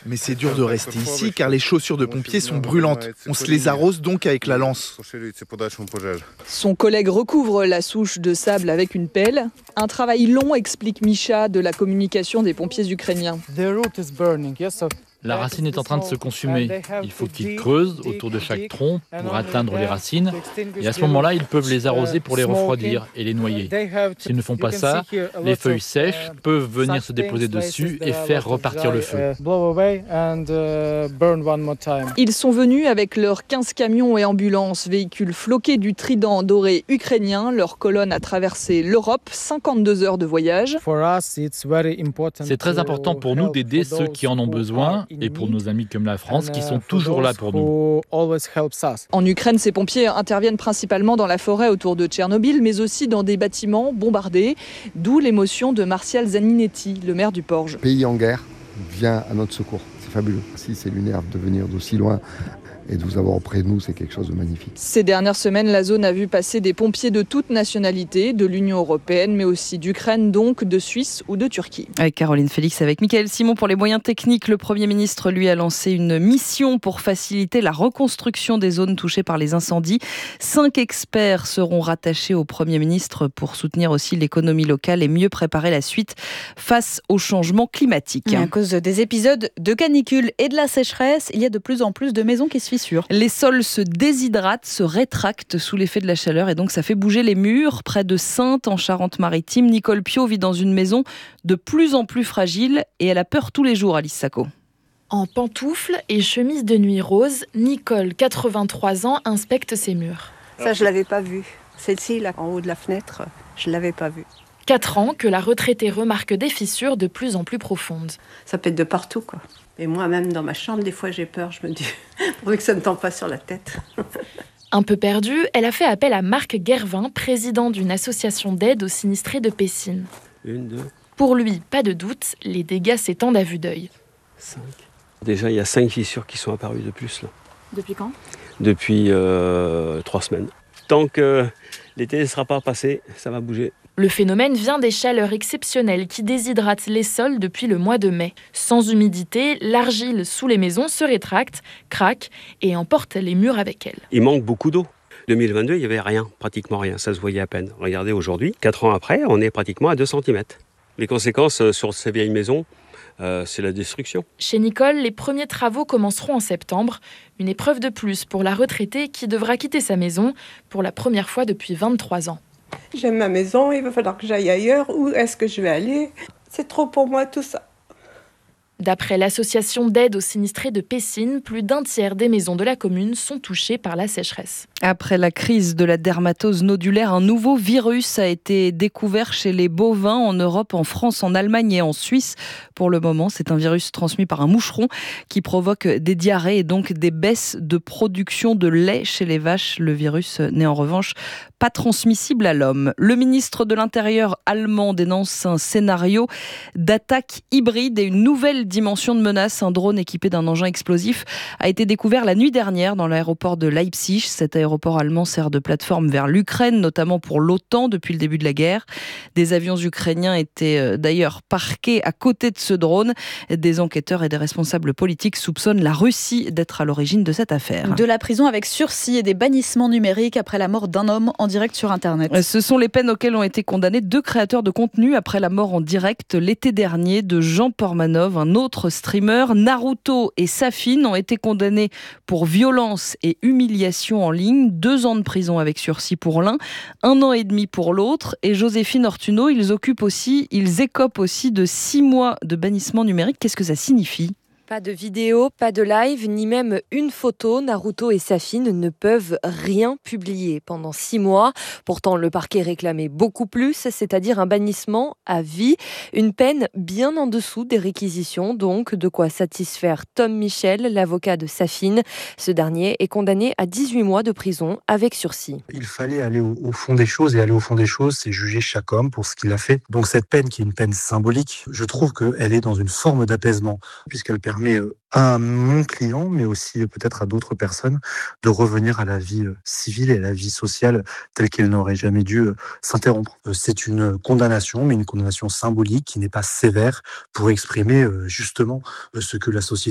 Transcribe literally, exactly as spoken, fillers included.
Mais c'est dur de rester ici car les chaussures de pompiers sont brûlantes. On se les arrose donc avec la lance. Son collègue recouvre la souche de sable avec une pelle. Un travail long, explique Misha de la communication des pompiers ukrainiens. La racine est en train de se consumer. Il faut qu'ils creusent autour de chaque tronc pour atteindre les racines. Et à ce moment-là, ils peuvent les arroser pour les refroidir et les noyer. S'ils ne font pas ça, les feuilles sèches peuvent venir se déposer dessus et faire repartir le feu. Ils sont venus avec leurs quinze camions et ambulances, véhicules floqués du trident doré ukrainien. Leur colonne a traversé l'Europe, cinquante-deux heures de voyage. C'est très important pour nous d'aider ceux qui en ont besoin et pour nos amis comme la France qui sont toujours là pour nous. En Ukraine, ces pompiers interviennent principalement dans la forêt autour de Tchernobyl, mais aussi dans des bâtiments bombardés, d'où l'émotion de Martial Zaninetti, le maire du Porge. Le pays en guerre vient à notre secours, c'est fabuleux. Si c'est lunaire de venir d'aussi loin et de vous avoir auprès de nous, c'est quelque chose de magnifique. Ces dernières semaines, la zone a vu passer des pompiers de toutes nationalités, de l'Union européenne, mais aussi d'Ukraine, donc de Suisse ou de Turquie. Avec Caroline Félix, avec Mickaël Simon pour les moyens techniques. Le Premier ministre, lui, a lancé une mission pour faciliter la reconstruction des zones touchées par les incendies. Cinq experts seront rattachés au Premier ministre pour soutenir aussi l'économie locale et mieux préparer la suite face au changement climatique. Et à cause des épisodes de canicule et de la sécheresse, il y a de plus en plus de maisons qui se fissurent. Les sols se déshydratent, se rétractent sous l'effet de la chaleur et donc ça fait bouger les murs. Près de Saintes, en Charente-Maritime, Nicole Pio vit dans une maison de plus en plus fragile et elle a peur tous les jours, Alice Sacco. En pantoufles et chemise de nuit rose, Nicole, quatre-vingt-trois ans, inspecte ses murs. Ça, je ne l'avais pas vu. Celle-ci, là, en haut de la fenêtre, je ne l'avais pas vue. Quatre ans que la retraitée remarque des fissures de plus en plus profondes. Ça pète de partout, quoi. Et moi, même dans ma chambre, des fois, j'ai peur. Je me dis, pour que ça ne tombe pas sur la tête. Un peu perdue, elle a fait appel à Marc Guervin, président d'une association d'aide aux sinistrés de Pessine. Une, deux. Pour lui, pas de doute, les dégâts s'étendent à vue d'œil. Cinq. Déjà, il y a cinq fissures qui sont apparues de plus, là. Depuis quand ? Depuis euh, trois semaines. Tant que l'été ne sera pas passé, ça va bouger. Le phénomène vient des chaleurs exceptionnelles qui déshydratent les sols depuis le mois de mai. Sans humidité, l'argile sous les maisons se rétracte, craque et emporte les murs avec elle. Il manque beaucoup d'eau. deux mille vingt-deux, il n'y avait rien, pratiquement rien, ça se voyait à peine. Regardez aujourd'hui, quatre ans après, on est pratiquement à deux centimètres. Les conséquences sur ces vieilles maisons, euh, c'est la destruction. Chez Nicole, les premiers travaux commenceront en septembre. Une épreuve de plus pour la retraitée qui devra quitter sa maison pour la première fois depuis vingt-trois ans. J'aime ma maison, il va falloir que j'aille ailleurs. Où est-ce que je vais aller ? C'est trop pour moi tout ça. D'après l'association d'aide aux sinistrés de Pessine, plus d'un tiers des maisons de la commune sont touchées par la sécheresse. Après la crise de la dermatose nodulaire, un nouveau virus a été découvert chez les bovins en Europe, en France, en Allemagne et en Suisse. Pour le moment, c'est un virus transmis par un moucheron qui provoque des diarrhées et donc des baisses de production de lait chez les vaches. Le virus n'est en revanche pas transmissible à l'homme. Le ministre de l'Intérieur allemand dénonce un scénario d'attaque hybride et une nouvelle dimension de menace. Un drone équipé d'un engin explosif a été découvert la nuit dernière dans l'aéroport de Leipzig. Cet aéroport allemand sert de plateforme vers l'Ukraine, notamment pour l'OTAN depuis le début de la guerre. Des avions ukrainiens étaient d'ailleurs parqués à côté de ce drone. Des enquêteurs et des responsables politiques soupçonnent la Russie d'être à l'origine de cette affaire. De la prison avec sursis et des bannissements numériques après la mort d'un homme en direct sur Internet. Ce sont les peines auxquelles ont été condamnés deux créateurs de contenu après la mort en direct l'été dernier de Jean Pormanov, un autre streamer. Naruto et Safin ont été condamnés pour violence et humiliation en ligne. Deux ans de prison avec sursis pour l'un, un an et demi pour l'autre. Et Joséphine Ortuno, ils occupent aussi, ils écopent aussi de six mois de bannissement numérique. Qu'est-ce que ça signifie ? Pas de vidéo, pas de live, ni même une photo. Naruto et Safin ne peuvent rien publier pendant six mois. Pourtant, le parquet réclamait beaucoup plus, c'est-à-dire un bannissement à vie. Une peine bien en dessous des réquisitions, donc de quoi satisfaire Tom Michel, l'avocat de Safin. Ce dernier est condamné à dix-huit mois de prison avec sursis. Il fallait aller au, au fond des choses, et aller au fond des choses, c'est juger chaque homme pour ce qu'il a fait. Donc cette peine, qui est une peine symbolique, je trouve qu'elle est dans une forme d'apaisement, puisqu'elle permet permet à mon client, mais aussi peut-être à d'autres personnes, de revenir à la vie civile et à la vie sociale telle qu'elle n'aurait jamais dû s'interrompre. C'est une condamnation, mais une condamnation symbolique qui n'est pas sévère pour exprimer justement ce que la société